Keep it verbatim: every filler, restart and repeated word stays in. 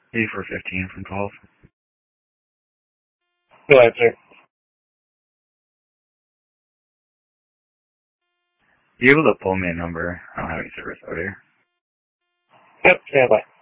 eighty-four fifteen from twelve. Go ahead, sir. You able to pull me a number? I don't have any service out here. Yep, stand by.